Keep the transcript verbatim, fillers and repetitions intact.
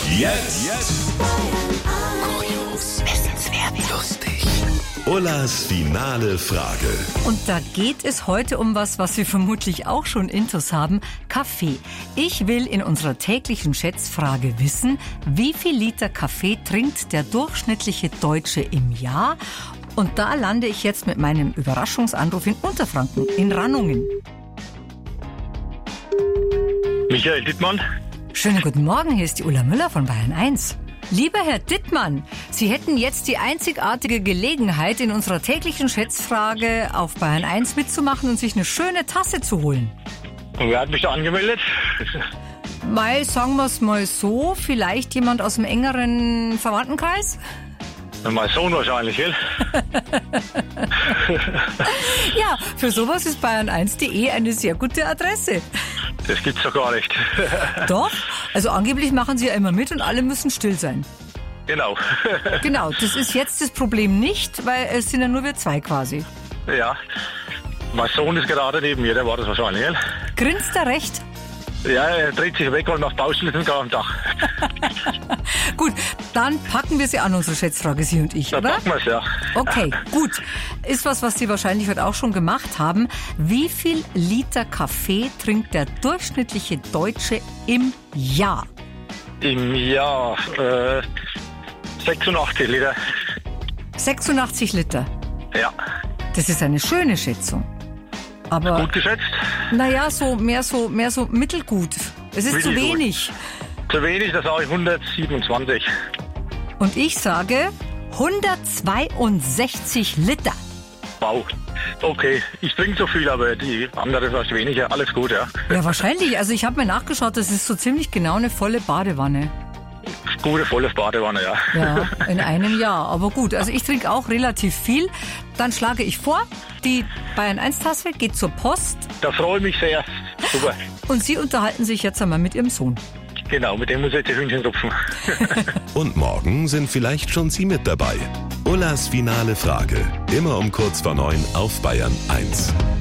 jetzt, jetzt kurios, wissenswert, lustig. Ullas finale Frage. Und da geht es heute um was, was Sie vermutlich auch schon intus haben: Kaffee. Ich will in unserer täglichen Schätzfrage wissen, wie viel Liter Kaffee trinkt der durchschnittliche Deutsche im Jahr? Und da lande ich jetzt mit meinem Überraschungsanruf in Unterfranken, in Rannungen. Michael Dittmann. Schönen guten Morgen, hier ist die Ulla Müller von Bayern eins. Lieber Herr Dittmann, Sie hätten jetzt die einzigartige Gelegenheit, in unserer täglichen Schätzfrage auf Bayern eins mitzumachen und sich eine schöne Tasse zu holen. Und wer hat mich da angemeldet? Mal, sagen wir es mal so, vielleicht jemand aus dem engeren Verwandtenkreis? Mein Sohn wahrscheinlich, gell? Ja, für sowas ist bayern eins punkt de eine sehr gute Adresse. Das gibt's doch gar nicht. Doch, also angeblich machen Sie ja immer mit und alle müssen still sein. Genau. Genau, das ist jetzt das Problem nicht, weil es sind ja nur wir zwei quasi. Ja, mein Sohn ist gerade neben mir, der war das wahrscheinlich, gell? Grinst er recht? Ja, er dreht sich weg und macht Bauschlitten gar am Dach. Gut, dann packen wir sie an, unsere Schätzfrage, Sie und ich, Dann oder? packen wir's, ja. Okay, gut. Ist was, was Sie wahrscheinlich heute auch schon gemacht haben. Wie viel Liter Kaffee trinkt der durchschnittliche Deutsche im Jahr? Im Jahr äh, sechsundachtzig Liter. sechsundachtzig Liter. Ja. Das ist eine schöne Schätzung. Aber, Gut geschätzt? naja, so, mehr so, mehr so mittelgut. Es ist zu Mittelgut. wenig. Zu wenig, das sage ich hundertsiebenundzwanzig. Und ich sage hundertzweiundsechzig Liter. Wow. Okay, ich trinke so viel, aber die andere fast weniger. Alles gut, ja. Ja, wahrscheinlich. Also ich habe mir nachgeschaut, das ist so ziemlich genau eine volle Badewanne. Gute, volle Badewanne, ja. Ja, in einem Jahr. Aber gut, also ich trinke auch relativ viel. Dann schlage ich vor, die Bayern eins Tasse geht zur Post. Da freue ich mich sehr. Super. Und Sie unterhalten sich jetzt einmal mit Ihrem Sohn. Genau, mit dem muss ich jetzt die Hühnchen rupfen. Und morgen sind vielleicht schon Sie mit dabei. Ullas finale Frage. Immer um kurz vor neun auf Bayern eins.